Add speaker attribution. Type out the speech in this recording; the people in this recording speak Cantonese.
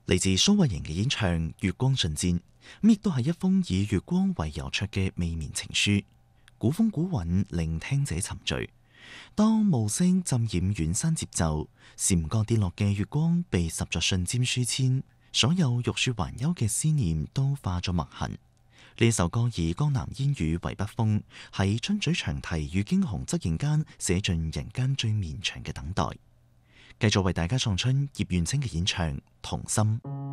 Speaker 1: 嚟自蘇慧瑩嘅演唱《月光進戰》，亦都係一封以月光為郵戳嘅未眠情書。古風古韻令聽者沉醉。當暮色浸染遠山節奏，禪角跌落嘅月光被十座信笺書簽，所有欲說還休嘅思念都化咗墨痕。呢首歌以江南煙雨為筆鋒，喺春水長堤與驚鴻側影間寫盡人間最綿長嘅等待。繼續為大家送出葉願清嘅演唱《童心》。